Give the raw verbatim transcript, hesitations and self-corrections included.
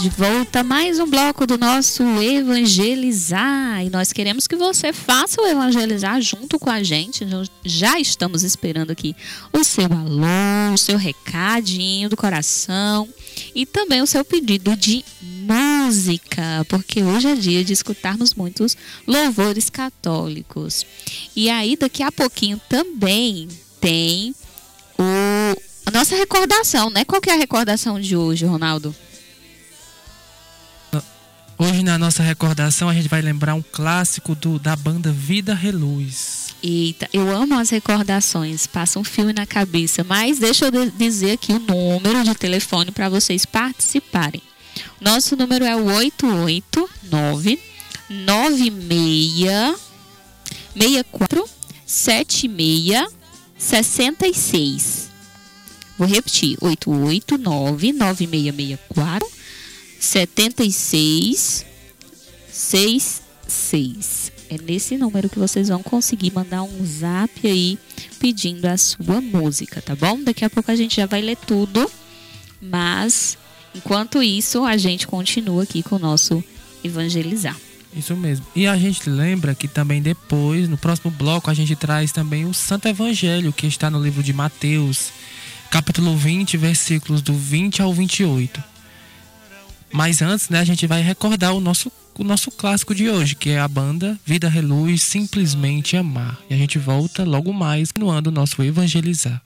de volta a mais um bloco do nosso Evangelizar. E nós queremos que você faça o Evangelizar junto com a gente. Nós já estamos esperando aqui o seu alô, o seu recadinho do coração e também o seu pedido de música, porque hoje é dia de escutarmos muitos louvores católicos. E aí, daqui a pouquinho também tem o, a nossa recordação, né? Qual que é a recordação de hoje, Ronaldo? Hoje na nossa recordação a gente vai lembrar um clássico do, da banda Vida Reluz. Eita, eu amo as recordações, passa um filme na cabeça, mas deixa eu dizer aqui o número de telefone para vocês participarem. Nosso número é o oito oito nove nove seis seis quatro sete seis seis seis. Vou repetir, oito oito nove nove seis seis quatro sete seis seis seis. É nesse número que vocês vão conseguir mandar um zap aí pedindo a sua música, tá bom? Daqui a pouco a gente já vai ler tudo, mas enquanto isso a gente continua aqui com o nosso Evangelizar. Isso mesmo. E a gente lembra que também depois, no próximo bloco, a gente traz também o Santo Evangelho, que está no livro de Mateus, capítulo vinte, versículos do vinte ao vinte e oito. Mas antes, né, a gente vai recordar o nosso, o nosso clássico de hoje, que é a banda Vida Reluz, Simplesmente Amar. E a gente volta logo mais, continuando o nosso Evangelizar.